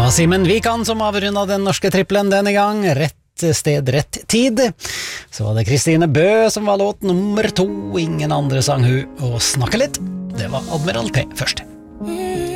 var Simen Vikan som avrundet den norske trippelen denne gang. Rett sted, rett tid. Så var det Kristine Bø som var låt nummer 2. Ingen andre sang hun. Og snakke litt, det var Admiral P først.